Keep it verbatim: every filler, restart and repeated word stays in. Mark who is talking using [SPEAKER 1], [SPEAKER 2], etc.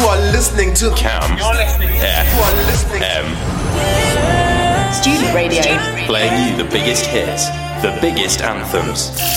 [SPEAKER 1] You are listening to
[SPEAKER 2] Cam.
[SPEAKER 3] You're listening.
[SPEAKER 2] F.
[SPEAKER 1] You are listening
[SPEAKER 2] M.
[SPEAKER 4] Student Radio.
[SPEAKER 2] Playing you the biggest hits, the biggest anthems.